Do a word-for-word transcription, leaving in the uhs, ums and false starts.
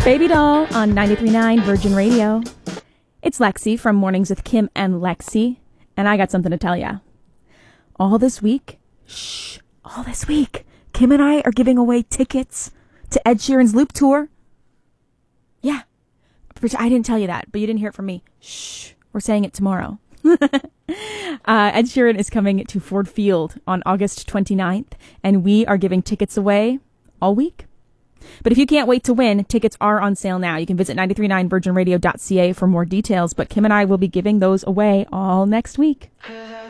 Baby Doll on ninety-three point nine Virgin Radio. It's Lexi from Mornings with Kim and Lexi, and I got something to tell ya. All this week, shh, all this week, Kim and I are giving away tickets to Ed Sheeran's Loop Tour. Yeah, I didn't tell you that, but you didn't hear it from me. Shh, we're saying it tomorrow. uh, Ed Sheeran is coming to Ford Field on August twenty-ninth, and we are giving tickets away all week. But if you can't wait to win, tickets are on sale now. You can visit nine three nine virgin radio dot c a for more details, but Kim and I will be giving those away all next week.